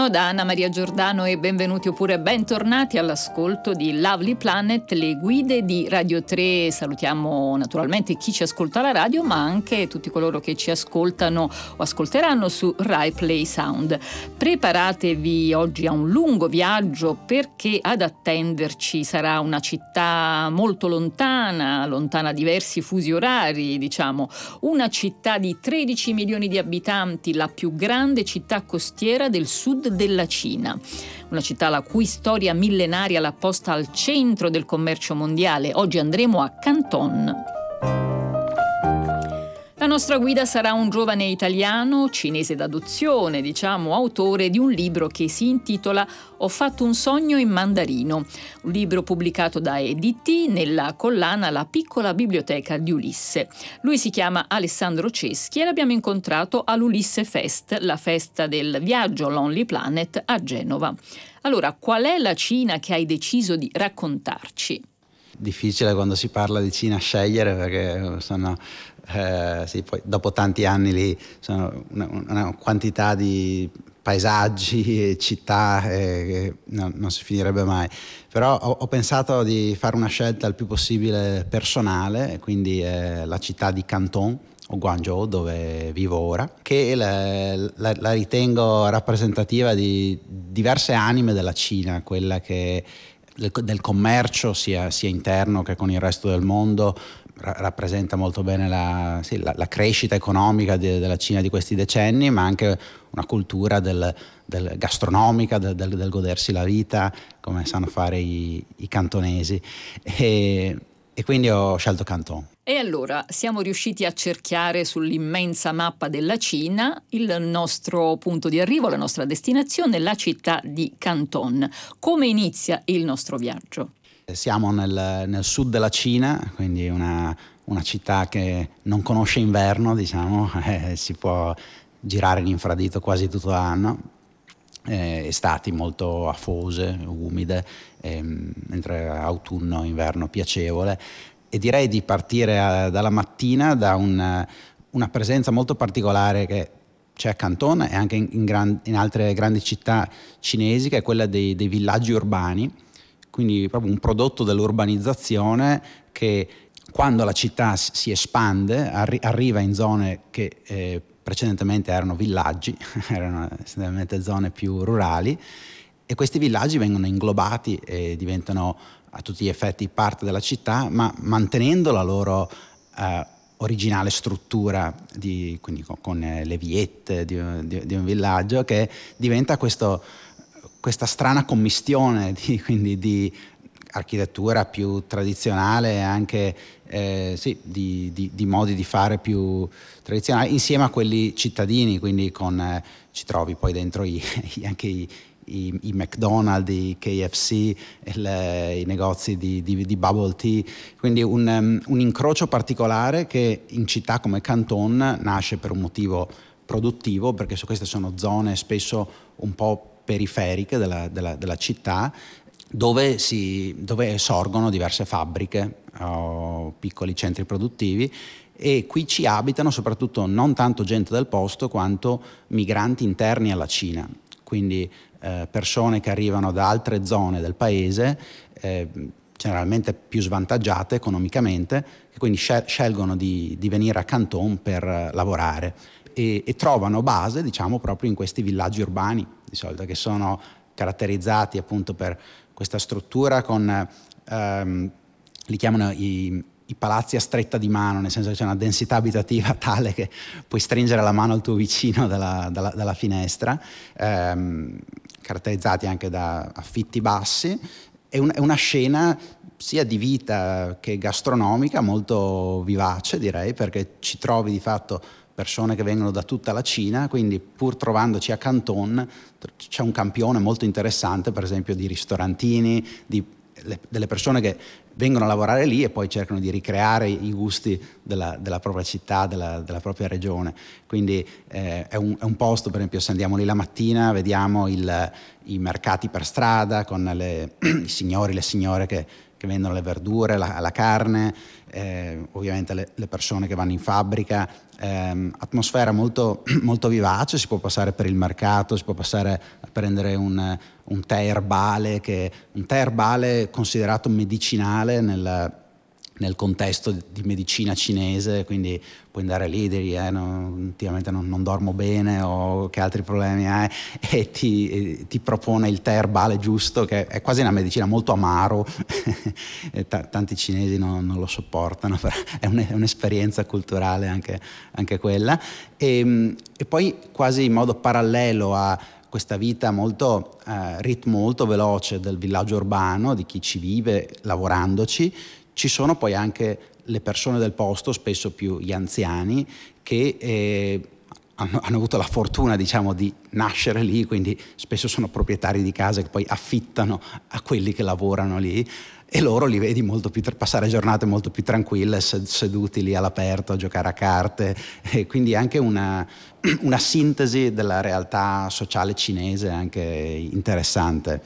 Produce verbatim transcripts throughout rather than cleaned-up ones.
Da Anna Maria Giordano e benvenuti oppure bentornati all'ascolto di Lovely Planet, le guide di Radio tre. Salutiamo naturalmente chi ci ascolta alla radio, ma anche tutti coloro che ci ascoltano o ascolteranno su Rai Play Sound. Preparatevi oggi a un lungo viaggio, perché ad attenderci sarà una città molto lontana, lontana diversi fusi orari, diciamo, una città di tredici milioni di abitanti, la più grande città costiera del sud della Cina, una città la cui storia millenaria l'ha posta al centro del commercio mondiale. Oggi andremo a Canton. La nostra guida sarà un giovane italiano, cinese d'adozione, diciamo, autore di un libro che si intitola Ho fatto un sogno in mandarino, un libro pubblicato da E D T nella collana La piccola biblioteca di Ulisse. Lui si chiama Alessandro Ceschi e l'abbiamo incontrato all'Ulisse Fest, la festa del viaggio Lonely Planet a Genova. Allora, qual è la Cina che hai deciso di raccontarci? Difficile quando si parla di Cina scegliere, perché sono eh, sì, poi dopo tanti anni lì sono una, una quantità di paesaggi e città eh, che no, non si finirebbe mai. Però ho, ho pensato di fare una scelta il più possibile personale, quindi eh, la città di Canton o Guangzhou, dove vivo ora, che la, la, la ritengo rappresentativa di diverse anime della Cina, quella che del commercio sia, sia interno che con il resto del mondo, ra- rappresenta molto bene la, sì, la, la crescita economica de, della Cina di questi decenni, ma anche una cultura del, del gastronomica, del, del, del godersi la vita, come sanno fare i, i cantonesi, e, e quindi ho scelto Canton. E allora siamo riusciti a cerchiare sull'immensa mappa della Cina il nostro punto di arrivo, la nostra destinazione, la città di Canton. Come inizia il nostro viaggio? Siamo nel, nel sud della Cina, quindi una, una città che non conosce inverno, diciamo, eh, si può girare in infradito quasi tutto l'anno. Eh, estati molto afose, umide, eh, mentre autunno, inverno piacevole. E direi di partire a, dalla mattina da un, una presenza molto particolare che c'è a Canton e anche in, in, gran, in altre grandi città cinesi, che è quella dei, dei villaggi urbani, quindi proprio un prodotto dell'urbanizzazione che, quando la città si espande, arri- arriva in zone che eh, precedentemente erano villaggi, erano essenzialmente zone più rurali, e questi villaggi vengono inglobati e diventano a tutti gli effetti parte della città, ma mantenendo la loro eh, originale struttura, di, quindi con, con le viette di, di, di un villaggio, che diventa questo, questa strana commistione di, quindi di architettura più tradizionale e anche eh, sì, di, di, di modi di fare più tradizionali, insieme a quelli cittadini, quindi con, eh, ci trovi poi dentro i, anche i I, i McDonald's, i K F C, il, i negozi di, di, di bubble tea, quindi un, um, un incrocio particolare che in città come Canton nasce per un motivo produttivo, perché queste sono zone spesso un po' periferiche della, della, della città, dove, si, dove sorgono diverse fabbriche o piccoli centri produttivi, e qui ci abitano soprattutto non tanto gente del posto quanto migranti interni alla Cina, quindi eh, persone che arrivano da altre zone del paese, eh, generalmente più svantaggiate economicamente, che quindi scel- scelgono di, di venire a Canton per uh, lavorare e, e trovano base, diciamo, proprio in questi villaggi urbani, di solito, che sono caratterizzati appunto per questa struttura con, ehm, li chiamano i i palazzi a stretta di mano, nel senso che c'è una densità abitativa tale che puoi stringere la mano al tuo vicino dalla, dalla, dalla finestra, ehm, caratterizzati anche da affitti bassi. È, un, è una scena sia di vita che gastronomica molto vivace, direi, perché ci trovi di fatto persone che vengono da tutta la Cina, quindi pur trovandoci a Canton c'è un campione molto interessante, per esempio di ristorantini, di, le, delle persone che vengono a lavorare lì e poi cercano di ricreare i gusti della, della propria città, della, della propria regione. Quindi eh, è, un, è un posto, per esempio, se andiamo lì la mattina vediamo il, i mercati per strada con le, i signori, le signore che, che vendono le verdure, la, la carne, eh, ovviamente le, le persone che vanno in fabbrica, ehm, atmosfera molto, molto vivace, si può passare per il mercato, si può passare a prendere un, un tè erbale, che, un tè erbale considerato medicinale nel nel contesto di medicina cinese, quindi puoi andare lì e dire eh, no, ultimamente non, non dormo bene o che altri problemi hai, e ti, e ti propone il tè erbale giusto, che è quasi una medicina molto amaro e t- tanti cinesi non, non lo sopportano, però è, un, è un'esperienza culturale anche, anche quella. E, e poi quasi in modo parallelo a questa vita molto, eh, ritmo molto veloce del villaggio urbano, di chi ci vive lavorandoci, ci sono poi anche le persone del posto, spesso più gli anziani, che eh, hanno, hanno avuto la fortuna, diciamo, di nascere lì, quindi spesso sono proprietari di case che poi affittano a quelli che lavorano lì, e loro li vedi molto più, passare giornate molto più tranquille, seduti lì all'aperto a giocare a carte, e quindi anche una, una sintesi della realtà sociale cinese anche interessante.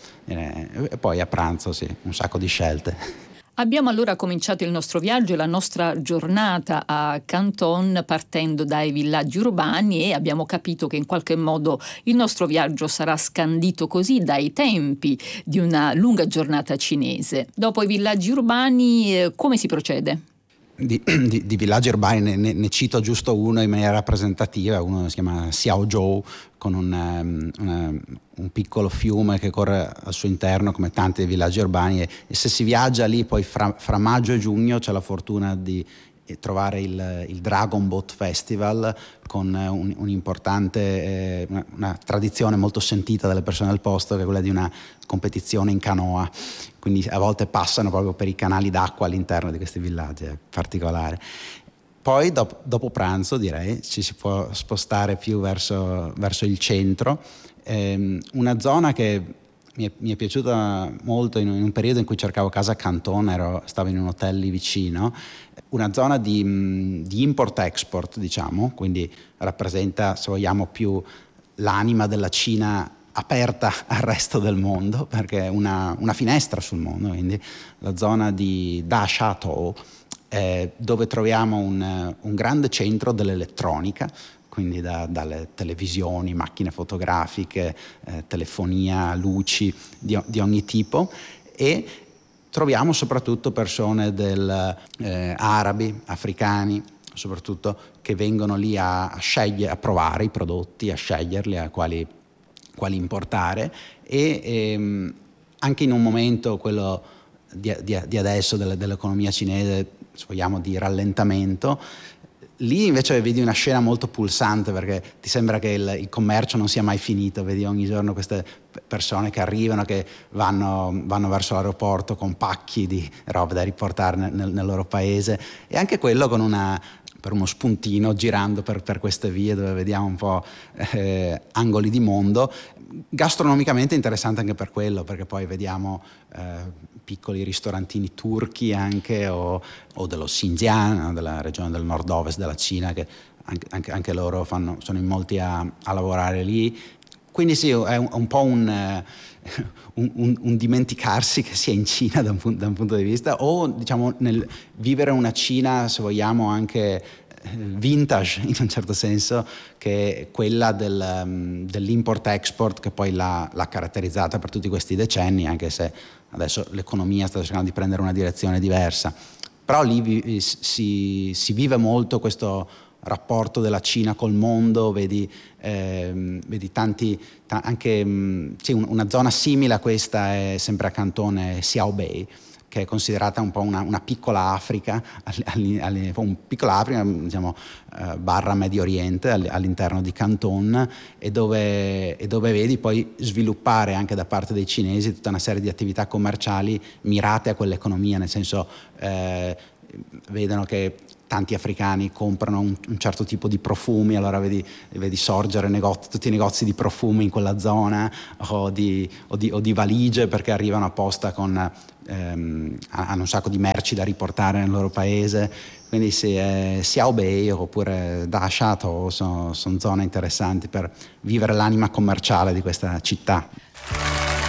E poi a pranzo sì, un sacco di scelte. Abbiamo allora cominciato il nostro viaggio e la nostra giornata a Canton partendo dai villaggi urbani, e abbiamo capito che in qualche modo il nostro viaggio sarà scandito così dai tempi di una lunga giornata cinese. Dopo i villaggi urbani, eh, come si procede? Di, di, di villaggi urbani ne, ne cito giusto uno in maniera rappresentativa, uno si chiama Xiaozhou, con un, um, una, un piccolo fiume che corre al suo interno come tanti villaggi urbani, e, e se si viaggia lì poi fra, fra maggio e giugno c'è la fortuna di trovare il, il Dragon Boat Festival, con un, un importante, eh, una, una tradizione molto sentita dalle persone del posto, che è quella di una competizione in canoa, quindi a volte passano proprio per i canali d'acqua all'interno di questi villaggi, è particolare. Poi dopo, dopo pranzo direi ci si può spostare più verso, verso il centro, ehm, una zona che mi è, mi è piaciuta molto in un, in un periodo in cui cercavo casa a Canton, ero, stavo in un hotel lì vicino, una zona di, di import-export, diciamo, quindi rappresenta, se vogliamo, più l'anima della Cina aperta al resto del mondo, perché è una, una finestra sul mondo, quindi la zona di Dashatou, eh, dove troviamo un, un grande centro dell'elettronica, quindi da, dalle televisioni, macchine fotografiche, eh, telefonia, luci di, di ogni tipo, e troviamo soprattutto persone del, eh, arabi, africani, soprattutto, che vengono lì a, a scegliere, a provare i prodotti, a sceglierli, a quali, quali importare, e ehm, anche in un momento, quello di, di, di adesso, delle, dell'economia cinese, se vogliamo, di rallentamento, lì invece vedi una scena molto pulsante, perché ti sembra che il, il commercio non sia mai finito, vedi ogni giorno queste persone che arrivano, che vanno, vanno verso l'aeroporto con pacchi di roba da riportare nel, nel loro paese, e anche quello con una, per uno spuntino, girando per, per queste vie dove vediamo un po' eh, angoli di mondo. Gastronomicamente interessante anche per quello, perché poi vediamo eh, piccoli ristorantini turchi anche, o, o dello Xinjiang, della regione del nord-ovest della Cina, che anche, anche, anche loro fanno, sono in molti a, a lavorare lì. Quindi sì, è un, un po' un, un, un, un dimenticarsi che sia in Cina da un, da un punto di vista, o diciamo nel vivere una Cina, se vogliamo, anche vintage in un certo senso, che è quella del, um, dell'import-export, che poi l'ha, l'ha caratterizzata per tutti questi decenni, anche se adesso l'economia sta cercando di prendere una direzione diversa. Però lì vi, si, si vive molto questo rapporto della Cina col mondo, vedi, eh, vedi tanti, t- anche mh, sì, un, una zona simile a questa è sempre a Cantone, Xiaobei, che è considerata un po' una, una piccola Africa, all, all, un piccola Africa, diciamo, eh, barra Medio Oriente all'interno di Canton, e dove, e dove vedi poi sviluppare anche da parte dei cinesi tutta una serie di attività commerciali mirate a quell'economia, nel senso eh, vedono che tanti africani comprano un, un certo tipo di profumi, allora vedi, vedi sorgere negozi, tutti i negozi di profumi in quella zona, o di, o di, o di valigie, perché arrivano apposta con ehm, hanno un sacco di merci da riportare nel loro paese. Quindi sì, eh, Xiaobei oppure Dashatou sono, sono zone interessanti per vivere l'anima commerciale di questa città.